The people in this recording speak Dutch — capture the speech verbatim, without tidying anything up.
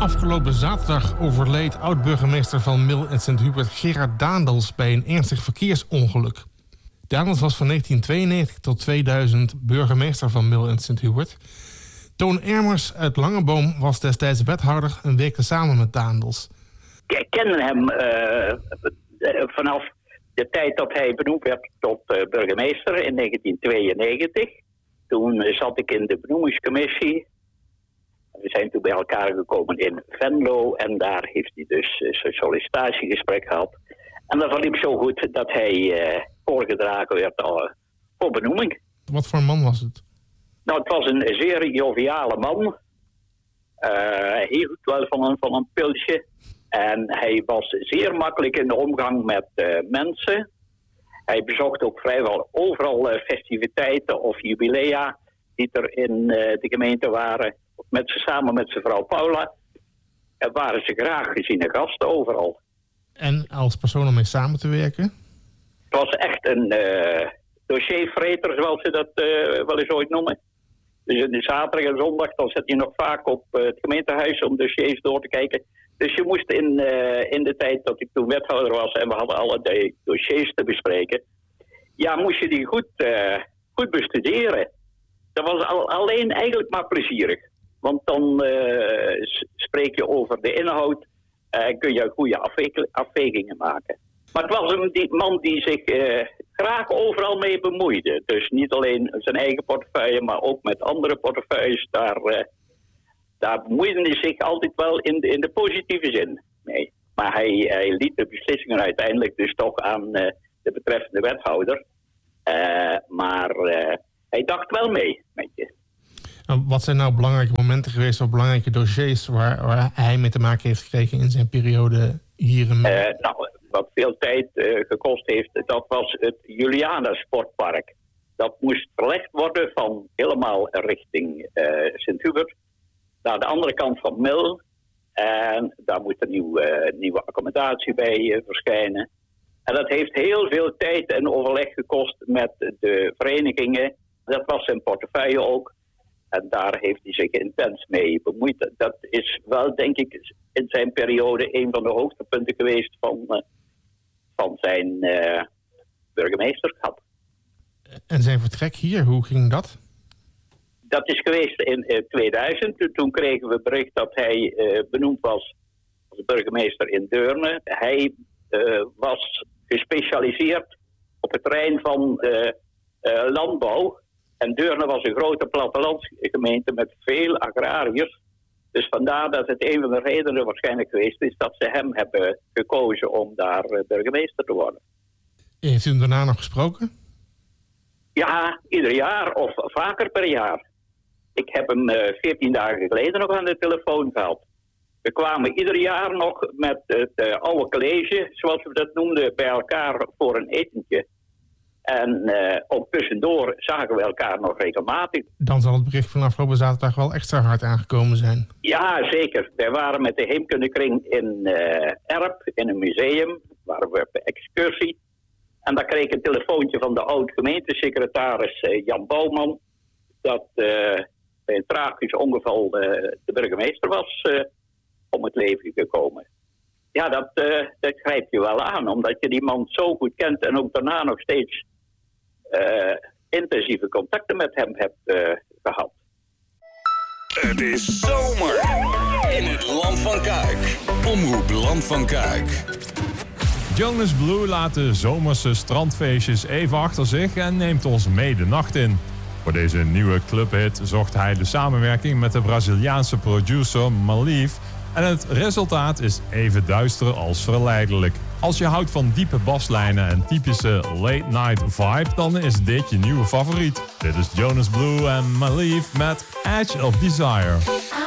Afgelopen zaterdag overleed oud-burgemeester van Mil en Sint-Hubert Gerard Daendels bij een ernstig verkeersongeluk. Daendels was van negentien tweeënnegentig tot tweeduizend burgemeester van Mil en Sint-Hubert. Toon Ermers uit Langeboom was destijds wethouder en werkte samen met Daendels. Ik ken hem uh, vanaf de tijd dat hij benoemd werd tot uh, burgemeester in negentien tweeënnegentig. Toen uh, zat ik in de benoemingscommissie. We zijn toen bij elkaar gekomen in Venlo en daar heeft hij dus uh, zijn sollicitatiegesprek gehad. En dat verliep zo goed dat hij uh, voorgedragen werd uh, voor benoeming. Wat voor een man was het? Nou, het was een zeer joviale man. Uh, hij hield wel van een, van een pilsje. En hij was zeer makkelijk in de omgang met uh, mensen. Hij bezocht ook vrijwel overal uh, festiviteiten of jubilea die er in uh, de gemeente waren. Met, samen met zijn vrouw Paula. En waren ze graag geziene gasten overal. En als persoon om mee samen te werken? Het was echt een uh, dossiervreter, zoals ze dat uh, wel eens ooit noemen. Dus de zaterdag en zondag dan zat je nog vaak op uh, het gemeentehuis om dossiers door te kijken. Dus je moest in, uh, in de tijd dat ik toen wethouder was en we hadden allerlei dossiers te bespreken. Ja, moest je die goed, uh, goed bestuderen. Dat was al, alleen eigenlijk maar plezierig. Want dan uh, spreek je over de inhoud en uh, kun je goede afwe- afwegingen maken. Maar het was een die, man die zich uh, graag overal mee bemoeide. Dus niet alleen zijn eigen portefeuille, maar ook met andere portefeuilles. Daar, uh, daar bemoeide hij zich altijd wel in de, in de positieve zin mee. Maar hij, hij liet de beslissingen uiteindelijk dus toch aan uh, de betreffende wethouder. Uh, maar uh, hij dacht wel mee met je. Wat zijn nou belangrijke momenten geweest of belangrijke dossiers waar, waar hij mee te maken heeft gekregen in zijn periode hier in... Uh, nou, wat veel tijd uh, gekost heeft, dat was het Juliana Sportpark. Dat moest verlegd worden van helemaal richting uh, Sint-Hubert naar de andere kant van Mil. En daar moet een nieuw, uh, nieuwe accommodatie bij uh, verschijnen. En dat heeft heel veel tijd en overleg gekost met de verenigingen. Dat was zijn portefeuille ook. En daar heeft hij zich intens mee bemoeid. Dat is wel, denk ik, in zijn periode een van de hoogtepunten geweest van, uh, van zijn uh, burgemeesterschap. En zijn vertrek hier, hoe ging dat? Dat is geweest in uh, tweeduizend. Toen kregen we bericht dat hij uh, benoemd was als burgemeester in Deurne. Hij uh, was gespecialiseerd op het terrein van uh, uh, landbouw. En Deurne was een grote plattelandsgemeente met veel agrariërs. Dus vandaar dat het een van de redenen waarschijnlijk geweest is dat ze hem hebben gekozen om daar uh, burgemeester te worden. Heeft u hem daarna nog gesproken? Ja, ieder jaar of vaker per jaar. Ik heb hem uh, veertien dagen geleden nog aan de telefoon gehad. We kwamen ieder jaar nog met het uh, oude college, zoals we dat noemden, bij elkaar voor een etentje. En uh, ook tussendoor zagen we elkaar nog regelmatig. Dan zal het bericht van afgelopen zaterdag wel extra hard aangekomen zijn. Ja, zeker. Wij waren met de heemkundekring in uh, Erp, in een museum. Waren we op excursie. En daar kreeg ik een telefoontje van de oud-gemeentesecretaris uh, Jan Bouwman. Dat uh, bij een tragisch ongeval uh, de burgemeester was uh, om het leven gekomen. Ja, dat, uh, dat grijpt je wel aan. Omdat je die man zo goed kent en ook daarna nog steeds uh, intensieve contacten met hem hebt uh, gehad. Het is zomer in het Land van Kuik. Omroep Land van Kuik. Jonas Blue laat de zomerse strandfeestjes even achter zich en neemt ons mee de nacht in. Voor deze nieuwe clubhit zocht hij de samenwerking met de Braziliaanse producer Malief. En het resultaat is even duister als verleidelijk. Als je houdt van diepe baslijnen en typische late night vibe, dan is dit je nieuwe favoriet. Dit is Jonas Blue en Malief met Edge of Desire.